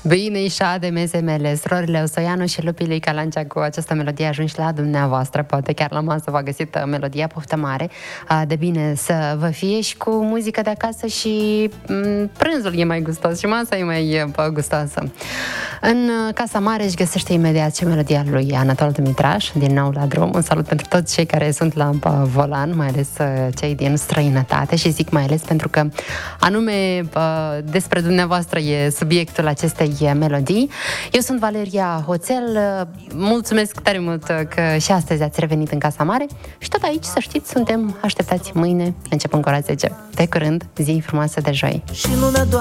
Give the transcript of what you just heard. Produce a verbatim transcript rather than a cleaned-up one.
Bine, șade, meze mele, surorile Osoianu și Lupii Calancea, cu această melodie ajungi la dumneavoastră, poate chiar la masă v-a găsit melodia, poftă mare, de bine să vă fie și cu muzică de acasă și prânzul e mai gustos și masa e mai gustoasă. În Casa Mare își găsește imediat ce melodia lui Anatol Dumitraș, din nou la drum. Un salut pentru toți cei care sunt la volan, mai ales cei din străinătate, și zic mai ales pentru că anume despre dumneavoastră e subiectul acestei melodii. Eu sunt Valeria Hoțel, mulțumesc tare mult că și astăzi ați revenit în Casa Mare și tot aici, să știți, suntem așteptați mâine, începând cu ora zece. De curând, zi frumoasă de joi!